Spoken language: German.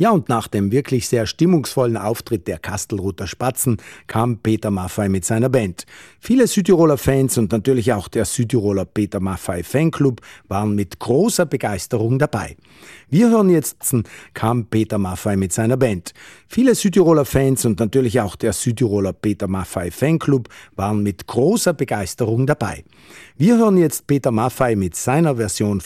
Ja, und nach dem wirklich sehr stimmungsvollen Auftritt der Kastelruther Spatzen kam Peter Maffay mit seiner Band. Viele Südtiroler Fans und natürlich auch der Südtiroler Peter Maffay Fanclub waren mit großer Begeisterung dabei. Wir hören jetzt kam Peter Maffay mit seiner Band. Viele Südtiroler Fans und natürlich auch der Südtiroler Peter Maffay Fanclub waren mit großer Begeisterung dabei. Wir hören jetzt Peter Maffay mit seiner Version